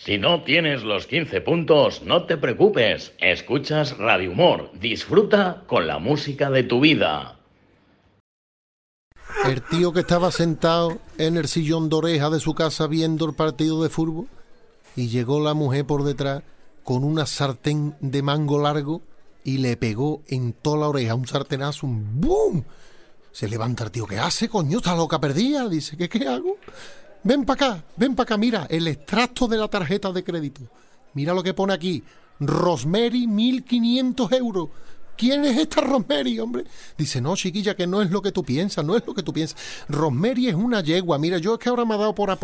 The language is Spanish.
Si no tienes los 15 puntos, no te preocupes. Escuchas Radio Humor. Disfruta con la música de tu vida. El tío que estaba sentado en el sillón de oreja de su casa viendo el partido de fútbol y llegó la mujer por detrás con una sartén de mango largo y le pegó en toda la oreja un sartenazo, un ¡boom! Se levanta el tío. ¿Qué hace, coño? ¿Está loca perdida? Dice, ¿qué hago? Ven para acá, mira, el extracto de la tarjeta de crédito. Mira lo que pone aquí, Rosemary, 1.500 euros. ¿Quién es esta Rosemary, hombre? Dice, no, chiquilla, que no es lo que tú piensas, no es lo que tú piensas. Rosemary es una yegua. Mira, yo es que ahora me ha dado por